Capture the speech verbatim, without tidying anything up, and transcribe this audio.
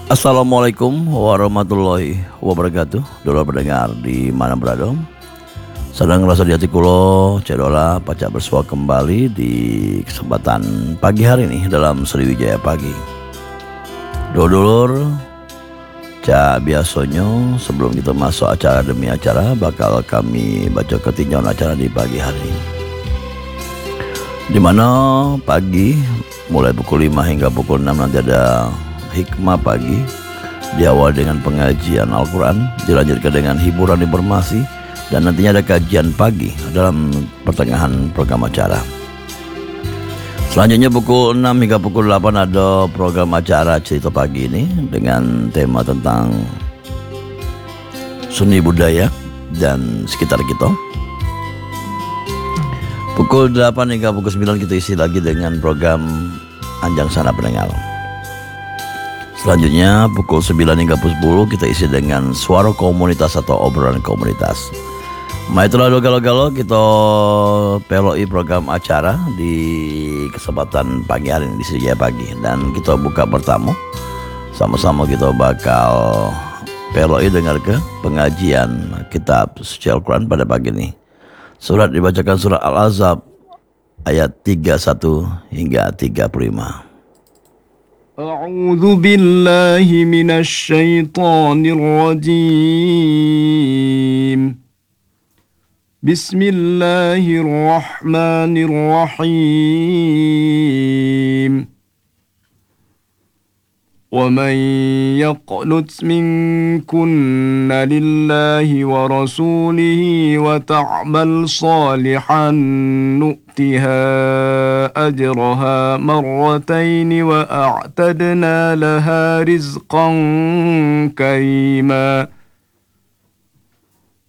Assalamualaikum warahmatullahi wabarakatuh. Dola pendengar di mana berada, sedang ngerasa di hati kulo cedola pacak bersua kembali di kesempatan pagi hari ini dalam Sriwijaya Pagi. Dulur cak biasanya sebelum kita masuk acara demi acara bakal kami baca ketinjauan acara di pagi hari ini, dimana pagi mulai pukul lima hingga pukul enam nanti ada Hikmah Pagi, diawal dengan pengajian Al-Quran, dilanjutkan dengan hiburan informasi, dan nantinya ada kajian pagi dalam pertengahan program acara. Selanjutnya pukul enam hingga pukul delapan ada program acara Cerita Pagi ini dengan tema tentang seni budaya dan sekitar kita. Pukul delapan hingga pukul sembilan kita isi lagi dengan program Anjang Sana Pendengar. Selanjutnya pukul sembilan hingga pukul sepuluh kita isi dengan suara komunitas atau obrolan komunitas. Nah itulah galo-galo kita peloi program acara di kesempatan pagi hari ini di Sriwijaya Pagi. Dan kita buka pertama, sama-sama kita bakal peloi dengar ke pengajian kitab suci Al-Quran pada pagi ini. Surat dibacakan surat Al-Ahzab ayat tiga puluh satu hingga tiga puluh lima. أعوذ بالله من الشيطان الرجيم بسم الله الرحمن الرحيم ومن يقنت منكن لله ورسوله وتعمل صالحا نؤتها أجرها مرتين وأعتدنا لها رزقا كريما